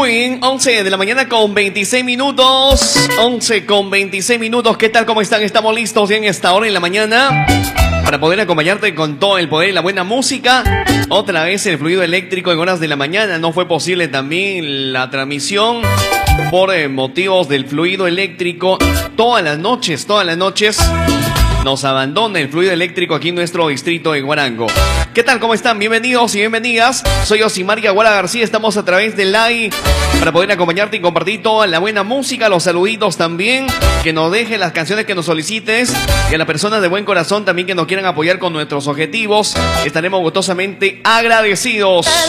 Muy bien, 11 de la mañana con 26 minutos. 11 con 26 minutos. ¿Qué tal? ¿Cómo están? Estamos listos ya en esta hora en la mañana para poder acompañarte con todo el poder y la buena música. Otra vez el fluido eléctrico en horas de la mañana. No fue posible también la transmisión por motivos del fluido eléctrico. Todas las noches nos abandona el fluido eléctrico aquí en nuestro distrito de Huarango. ¿Qué tal? ¿Cómo están? Bienvenidos y bienvenidas. Soy Osimar Yaguara García. Estamos a través del live para poder acompañarte y compartir toda la buena música, los saluditos también, que nos dejen las canciones que nos solicites, y a las personas de buen corazón también que nos quieran apoyar con nuestros objetivos. Estaremos gustosamente agradecidos.